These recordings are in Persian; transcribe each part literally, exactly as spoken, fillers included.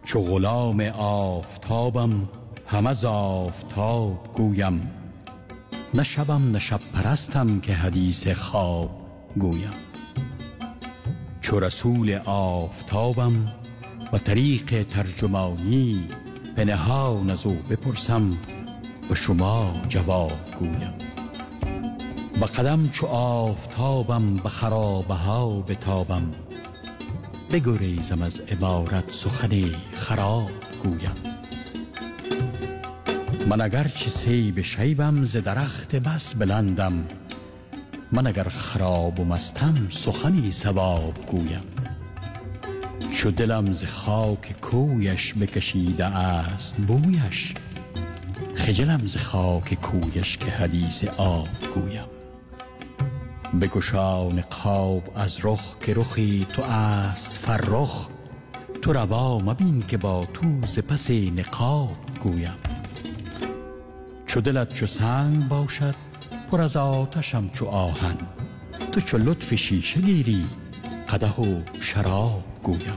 چو غلام آفتابم هم از آفتاب گویم، نه شبم نه شب پرستم که حدیث خواب گویم. چو رسول آفتابم و طریق ترجمانی، پنهان از او بپرسم و شما جواب گویم. به قدم چو آفتابم به خرابه ها بتابم، بگریزم از عبارت سخن خراب گویم. من اگر چه سیب شیبم ز درخت بس بلندم، من اگر خراب و مستم سخنی صواب گویم. چو دلم ز خاک کویش بکشیده است بویش، خجلم ز خاک کویش که حدیث آب گویم. بگشا نقاب از رخ که رخی تو است فرخ، تو روا مبین که با تو ز پس نقاب گویم. چو دلت چو سنگ باشد پر از آتشم چو آهن، تو چو لطف شیشه گیری قدح و شراب گویم.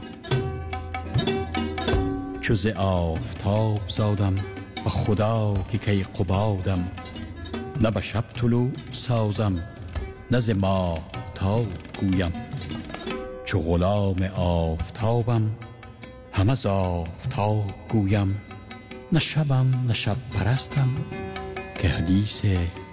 چو ز آفتاب زادم و خدا که کیقبادم، نه به شب طلوع سازم نه ز ماهتاب گویم. چو غلام آفتابم هم از آفتاب گویم، نه شبم نه شب پرستم که حدیث